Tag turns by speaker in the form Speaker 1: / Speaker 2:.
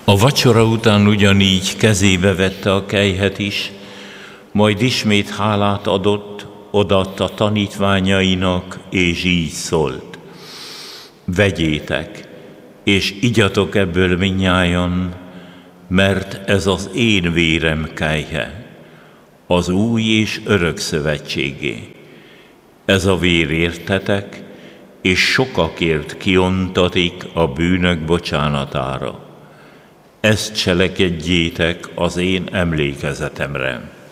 Speaker 1: A vacsora után ugyanígy kezébe vette a kelyhet is, majd ismét hálát adott, odaadta tanítványainak, és így szólt: vegyétek, és igyatok ebből mindnyájan, mert ez az én vérem kelyhe, az új és örök szövetségé. Ez a vér értetek, és sokakért kiontatik a bűnök bocsánatára. Ezt cselekedjétek az én emlékezetemre.